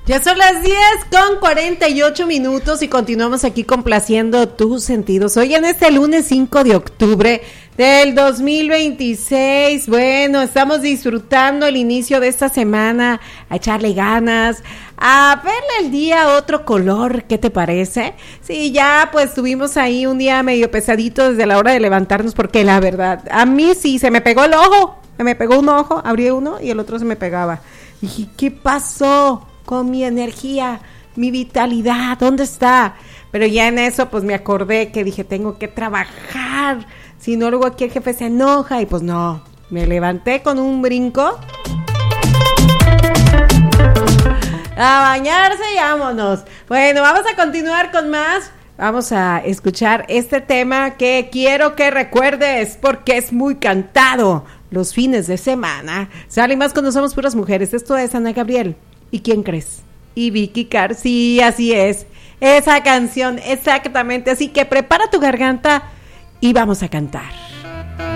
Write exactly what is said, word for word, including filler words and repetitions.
Ya son las diez con cuarenta y ocho minutos y continuamos aquí complaciendo tus sentidos. Hoy en este lunes cinco de octubre del dos mil veintiséis, bueno, estamos disfrutando el inicio de esta semana, a echarle ganas, a verle el día a otro color, ¿qué te parece? Sí, ya pues tuvimos ahí un día medio pesadito desde la hora de levantarnos, porque la verdad, a mí sí, se me pegó el ojo, se me pegó un ojo, abrí uno y el otro se me pegaba. Dije, ¿qué pasó con mi energía, mi vitalidad? ¿Dónde está? Pero ya en eso pues me acordé que dije, tengo que trabajar, si no luego aquí el jefe se enoja, y pues no, me levanté con un brinco a bañarse y vámonos. Bueno, vamos a continuar con más. Vamos a escuchar este tema que quiero que recuerdes porque es muy cantado los fines de semana. Sale más cuando somos puras mujeres. Esto es Ana Gabriel. ¿Y quién crees? Y Vicky Carr. Sí, así es. Esa canción, exactamente. Así que prepara tu garganta y vamos a cantar.